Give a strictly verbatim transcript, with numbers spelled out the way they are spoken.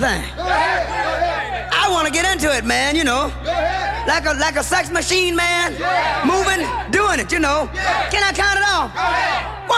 thing. I want to get into it, man, you know. Like a, like a sex machine, man. Moving, doing it, you know. Can I count it off?